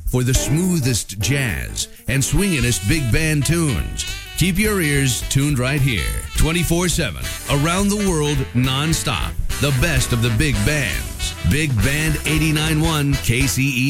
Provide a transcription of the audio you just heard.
for the smoothest jazz and swinginest big band tunes. Keep your ears tuned right here, 24/7, around the world, non-stop. The best of the big bands. Big Band 89.1 KCE.